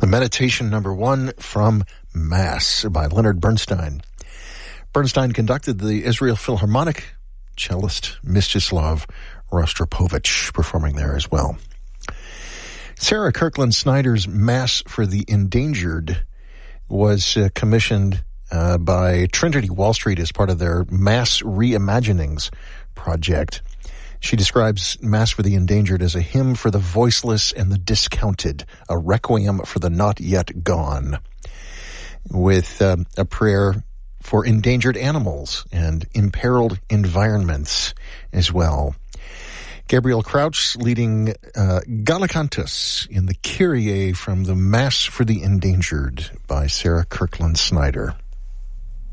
Meditation number 1 from Mass by Leonard Bernstein. Bernstein conducted the Israel Philharmonic, cellist Mstislav Rostropovich performing there as well. Sarah Kirkland Snyder's Mass for the Endangered was commissioned by Trinity Wall Street as part of their Mass Reimaginings project. She describes Mass for the Endangered as a hymn for the voiceless and the discounted, a requiem for the not yet gone, with a prayer for endangered animals and imperiled environments as well. Gabriel Crouch leading Gallicantus in the Kyrie from the Mass for the Endangered by Sarah Kirkland Snyder.